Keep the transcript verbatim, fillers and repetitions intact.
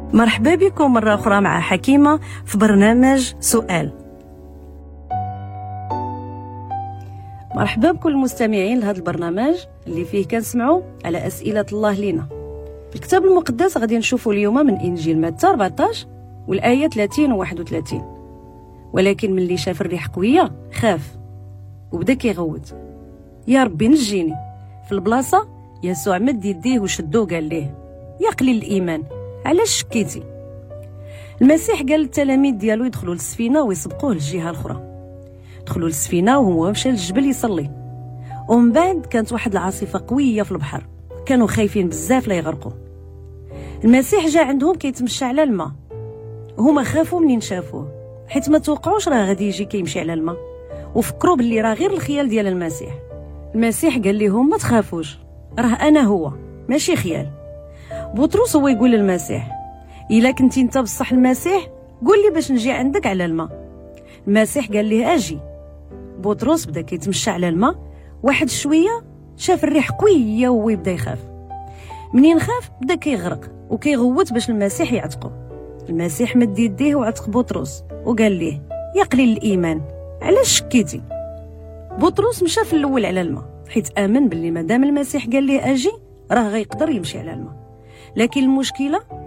مرحبا بكم مرة أخرى مع حكيمة في برنامج سؤال. مرحبا بكل المستمعين لهذا البرنامج اللي فيه كنسمعوا على أسئلة الله لينا. الكتاب المقدس غادي نشوفوا اليوم من إنجيل متى أربعطاش والآية ثلاثين و واحد وثلاثين. ولكن من اللي شاف الريح قوية خاف وبدا كيغوت: يا ربي نجيني. في البلاصة يسوع مد يديه وشدو قال ليه: يا قليل الإيمان، علاش شكيتي؟ المسيح قال للتلاميذ ديالو يدخلوا للسفينة ويسبقوه للجهة الأخرى. دخلوا للسفينة وهو مشى للجبل يصلي. ومن بعد كانت واحد العاصفة قوية في البحر، كانوا خايفين بزاف لا يغرقوا. المسيح جا عندهم كيتمشى على الماء، وهما خافوا منين شافوه، حيت ما توقعوش راه غادي يجي كيمشي على الماء، وفكروا باللي راه غير الخيال ديال المسيح. المسيح قال لهم: ما تخافوش، راه أنا هو، ماشي خيال. بطرس هو يقول للمسيح: إلا كنتي انت بصح المسيح قول لي باش نجي عندك على الماء. المسيح قال ليه: اجي. بطرس بدا كيتمشى على الماء، واحد شويه شاف الريح قويه وهو يبدا يخاف. منين خاف بدا كيغرق وكيغوت باش المسيح يعتقه. المسيح مد يديه وعتق بطرس وقال ليه: يا قليل الايمان، علاش شكيتي؟ بطرس مشى في الاول على الماء حيت امن باللي مادام المسيح قال ليه اجي راه غيقدر يمشي على الماء. لكن المشكله